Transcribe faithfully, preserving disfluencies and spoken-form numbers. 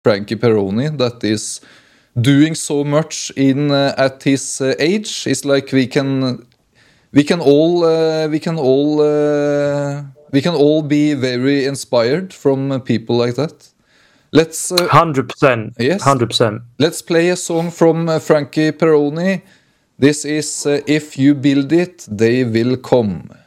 Frankie Peroni that is doing so much in uh, at his uh, age. It's like we can we can all uh, we can all uh, we can all be very inspired from uh, people like that. Let's uh, one hundred percent. yes, one hundred percent. Let's play a song from uh, Frankie Peroni. This is uh, If You Build It, They Will Come.